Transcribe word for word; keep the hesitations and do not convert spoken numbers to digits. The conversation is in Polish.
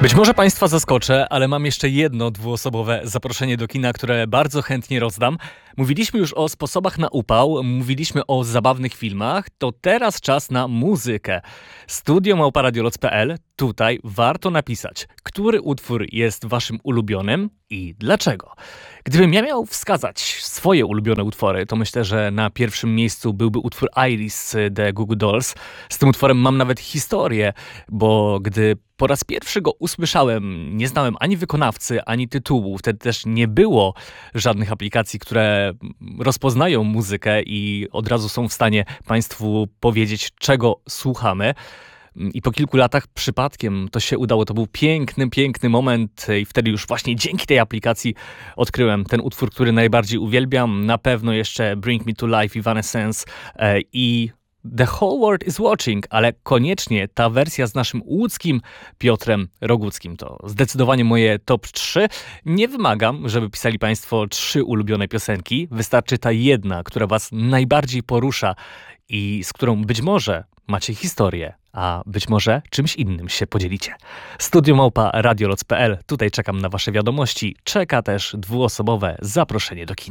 Być może Państwa zaskoczę, ale mam jeszcze jedno dwuosobowe zaproszenie do kina, które bardzo chętnie rozdam. Mówiliśmy już o sposobach na upał, mówiliśmy o zabawnych filmach, to teraz czas na muzykę. Studio małpa radioloc kropka p l. Tutaj warto napisać, który utwór jest Waszym ulubionym i dlaczego. Gdybym ja miał wskazać swoje ulubione utwory, to myślę, że na pierwszym miejscu byłby utwór Iris The Goo Goo Dolls. Z tym utworem mam nawet historię, bo gdy po raz pierwszy go usłyszałem, nie znałem ani wykonawcy, ani tytułu. Wtedy też nie było żadnych aplikacji, które rozpoznają muzykę i od razu są w stanie Państwu powiedzieć, czego słuchamy. I po kilku latach przypadkiem to się udało. To był piękny, piękny moment i wtedy już właśnie dzięki tej aplikacji odkryłem ten utwór, który najbardziej uwielbiam. Na pewno jeszcze Bring Me To Life, Evanescence i The Whole World Is Watching, ale koniecznie ta wersja z naszym łódzkim Piotrem Roguckim. To zdecydowanie moje top trzy. Nie wymagam, żeby pisali Państwo trzy ulubione piosenki. Wystarczy ta jedna, która Was najbardziej porusza i z którą być może macie historię, a być może czymś innym się podzielicie. Studio małpa radioloc kropka p l. Tutaj czekam na Wasze wiadomości. Czeka też dwuosobowe zaproszenie do kina.